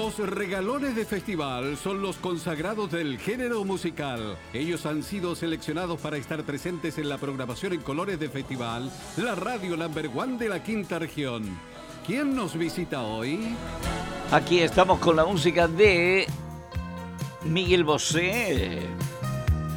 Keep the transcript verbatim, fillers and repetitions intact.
Los regalones de festival son los consagrados del género musical. Ellos han sido seleccionados para estar presentes en la programación en colores de festival, la radio number one de la quinta región. ¿Quién nos visita hoy? Aquí estamos con la música de Miguel Bosé.